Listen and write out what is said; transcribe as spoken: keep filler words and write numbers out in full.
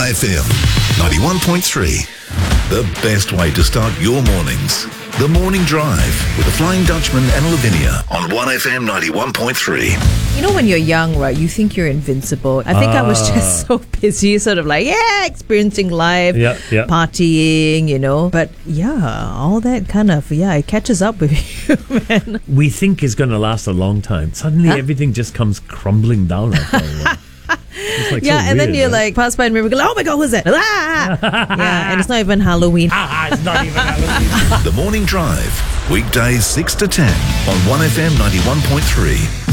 F M ninety-one point three. The best way to start your mornings. The Morning Drive with the Flying Dutchman and Lavinia on one F M ninety-one point three. You know, when you're young, right, you think you're invincible. I think I was just so busy, sort of like, yeah, experiencing life, Yeah, yeah. partying, you know. But yeah, all that kind of, yeah, it catches up with you, man. We think is going to last a long time. Suddenly Huh? everything just comes crumbling down after a while. It's like Yeah, so and then weird, you right? like pass by and remember, go, oh my God, who's that? Ah! Yeah, and it's not even Halloween. Ah, it's not even Halloween. The Morning Drive, weekdays six to ten on one F M ninety-one point three.